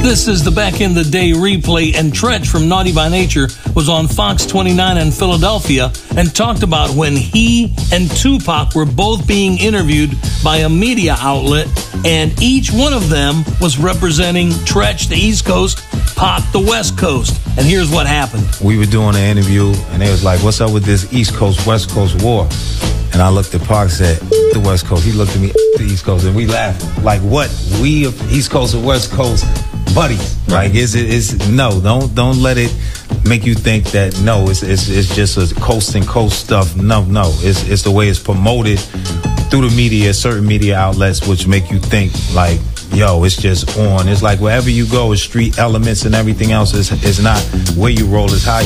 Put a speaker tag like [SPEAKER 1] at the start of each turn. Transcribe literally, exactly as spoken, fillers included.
[SPEAKER 1] This is the back in the day replay, and Treach from Naughty by Nature was on Fox twenty-nine in Philadelphia and talked about when he and Tupac were both being interviewed by a media outlet, and each one of them was representing Treach, the East Coast, Pac, the West Coast. And here's what happened.
[SPEAKER 2] We were doing an interview, and they was like, what's up with this East Coast, West Coast war? And I looked at Pac and said, the West Coast. He looked at me, the East Coast, and we laughed. Like, what? We East Coast and West Coast buddies. Like, is it is no, don't don't let it make you think that no, it's it's it's just a coast and coast stuff. No, no. It's it's the way it's promoted through the media, certain media outlets, which make you think like, yo, it's just on. It's like wherever you go, it's street elements and everything else is is not where you roll, is how you